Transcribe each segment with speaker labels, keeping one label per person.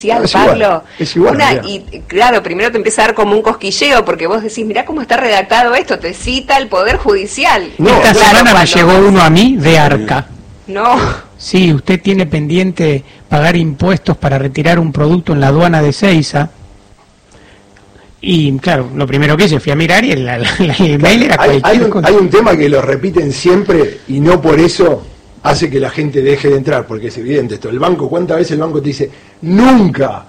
Speaker 1: No,
Speaker 2: Pablo,
Speaker 1: es igual,
Speaker 2: y claro, primero te empieza a dar como un cosquilleo porque vos decís, mirá cómo está redactado esto, te cita el Poder Judicial.
Speaker 3: No, esta semana me llegó uno a mí de Arca.
Speaker 2: No.
Speaker 3: Sí, usted tiene pendiente pagar impuestos para retirar un producto en la aduana de Ezeiza. Y claro, lo primero que hice fui a mirar y el mail era
Speaker 1: hay un tema que lo repiten siempre y no por eso hace que la gente deje de entrar, porque es evidente esto. El banco, ¿cuántas veces el banco te dice, nunca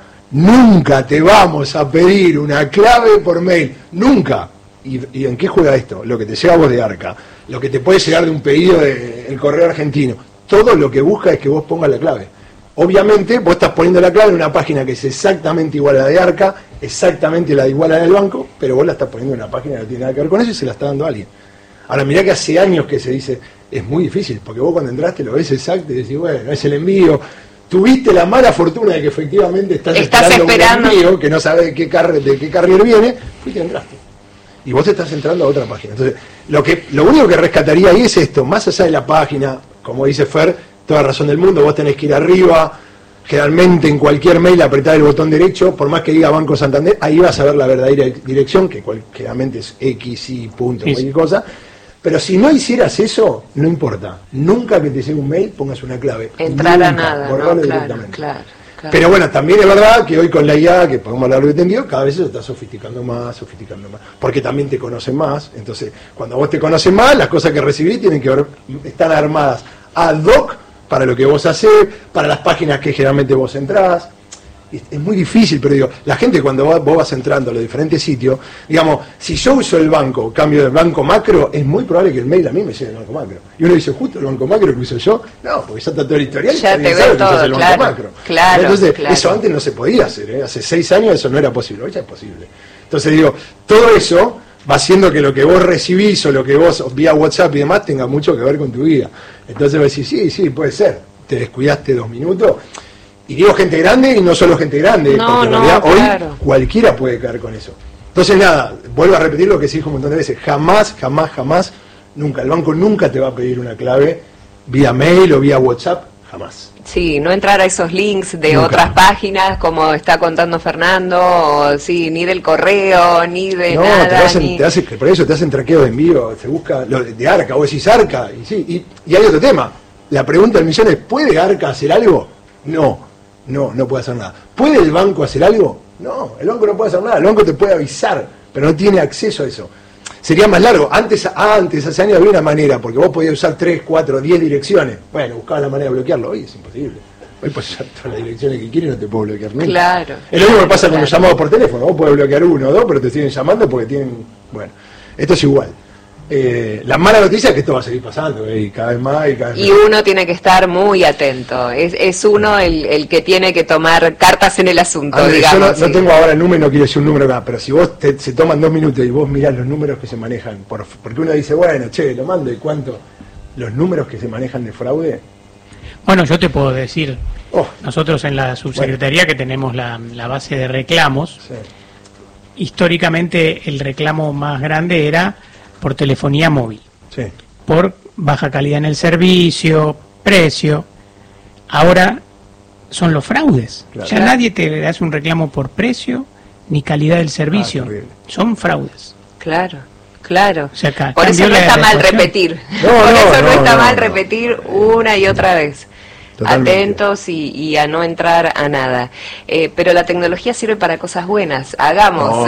Speaker 1: te vamos a pedir una clave por mail? Nunca. ¿Y en qué juega esto? Lo que te llega a vos de Arca, lo que te puede llegar de un pedido del correo argentino. Todo lo que busca es que vos pongas la clave. Obviamente vos estás poniendo la clave en una página que es exactamente igual a la de Arca, exactamente igual a la del banco, pero vos la estás poniendo en una página que no tiene nada que ver con eso y se la está dando a alguien. Ahora mirá que hace años que se dice, es muy difícil, porque vos cuando entraste lo ves exacto y decís, bueno, es el envío. Tuviste la mala fortuna de que efectivamente estás esperando un envío, que no sabes de qué carrier viene, fuiste y entraste. Y vos estás entrando a otra página. Entonces, lo único que rescataría ahí es esto, más allá de la página, como dice Fer, toda razón del mundo, vos tenés que ir arriba, generalmente en cualquier mail apretar el botón derecho, por más que diga Banco Santander, ahí vas a ver la verdadera dirección, que generalmente es X y punto, cualquier cosa. Pero si no hicieras eso, no importa. Nunca que te llegue un mail pongas una clave.
Speaker 2: Entrar a nada, ¿no? Claro.
Speaker 1: Pero bueno, también es verdad que hoy con la IA, que podemos hablar de entendido, cada vez se está sofisticando más. Porque también te conocen más. Entonces, cuando vos te conocen más, las cosas que recibís tienen que ver, están armadas ad hoc para lo que vos hacés, para las páginas que generalmente vos entrás. Es muy difícil, pero digo, la gente cuando vos vas entrando a los diferentes sitios, digamos, si yo uso el banco, cambio del banco macro, es muy probable que el mail a mí me llegue del banco macro. Y uno dice, justo el banco macro que uso yo, no, porque ya está todo el historial,
Speaker 2: ya te
Speaker 1: sabe
Speaker 2: todo,
Speaker 1: que el banco macro.
Speaker 2: Claro,
Speaker 1: entonces, eso antes no se podía hacer, ¿eh? Hace 6 años eso no era posible, hoy ya es posible. Entonces digo, todo eso va haciendo que lo que vos recibís o lo que vos vía WhatsApp y demás tenga mucho que ver con tu vida. Entonces vos decís, sí, puede ser, te descuidaste 2 minutos. Y digo gente grande y no solo gente grande, porque en realidad hoy cualquiera puede caer con eso. Entonces nada, vuelvo a repetir lo que se dijo un montón de veces, jamás, nunca, el banco nunca te va a pedir una clave vía mail o vía WhatsApp, jamás.
Speaker 2: Sí, no entrar a esos links de otras páginas, como está contando Fernando, o, sí, ni del correo, ni de nada.
Speaker 1: Por eso te hacen traqueo de envío, se busca lo de Arca, vos decís Arca, y hay otro tema. La pregunta del millón es, ¿puede Arca hacer algo? No puede hacer nada. ¿Puede el banco hacer algo? No, el banco no puede hacer nada. El banco te puede avisar, pero no tiene acceso a eso. Sería más largo. Antes hace años había una manera, porque vos podías usar 3, 4, 10 direcciones. Bueno, buscabas la manera de bloquearlo. Hoy es imposible. Hoy puedes usar todas las direcciones que quieres y no te puedo bloquear nunca.
Speaker 2: Claro.
Speaker 1: Es lo mismo que pasa con los llamados por teléfono. Vos podés bloquear 1 o 2, pero te siguen llamando porque tienen... Bueno, esto es igual. La mala noticia es que esto va a seguir pasando, y cada vez más y cada vez más.
Speaker 2: Y uno tiene que estar muy atento, es uno el que tiene que tomar cartas en el asunto,
Speaker 1: Andrés,
Speaker 2: digamos.
Speaker 1: Yo no tengo ahora el número, no quiero decir un número acá, pero si vos se toman 2 minutos y vos mirás los números que se manejan, porque uno dice, bueno, lo mando, ¿y cuánto? Los números que se manejan de fraude.
Speaker 3: Bueno, yo te puedo decir, nosotros en la subsecretaría que tenemos la base de reclamos, históricamente el reclamo más grande era por telefonía móvil, por baja calidad en el servicio, precio. Ahora son los fraudes. Ya nadie te hace un reclamo por precio ni calidad del servicio. Son fraudes.
Speaker 2: Claro.
Speaker 3: O sea,
Speaker 2: por eso no está mal repetir. Por eso no está mal repetir una y otra vez. Totalmente. Atentos y a no entrar a nada. Pero la tecnología sirve para cosas buenas. Hagamos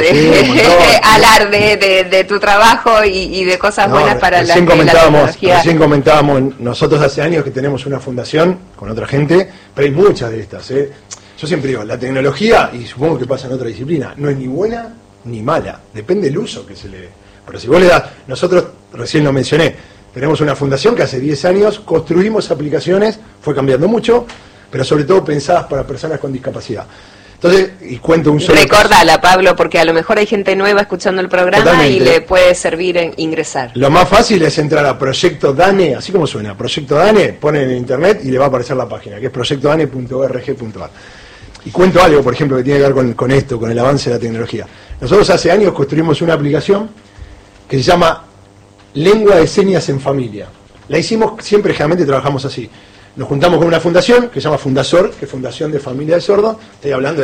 Speaker 2: alarde de tu trabajo y de cosas buenas para la tecnología.
Speaker 1: Recién comentábamos, nosotros hace años que tenemos una fundación con otra gente, pero hay muchas de estas. Yo siempre digo, la tecnología, y supongo que pasa en otra disciplina, no es ni buena ni mala. Depende del uso que se le dé. Pero si vos le das, nosotros, recién lo mencioné, tenemos una fundación que hace 10 años construimos aplicaciones, fue cambiando mucho, pero sobre todo pensadas para personas con discapacidad. Entonces, y cuento un solo...
Speaker 2: Recordala, Pablo, porque a lo mejor hay gente nueva escuchando el programa. Totalmente. Y le puede servir en ingresar.
Speaker 1: Lo más fácil es entrar a Proyecto DANE, así como suena, Proyecto DANE, ponen en internet y le va a aparecer la página, que es proyectodane.org.ar. Y cuento algo, por ejemplo, que tiene que ver con esto, con el avance de la tecnología. Nosotros hace años construimos una aplicación que se llama Lengua de Señas en Familia. La hicimos, siempre generalmente trabajamos así. nos juntamos con una fundación que se llama Fundasor, que es Fundación de Familia de Sordos, estoy hablando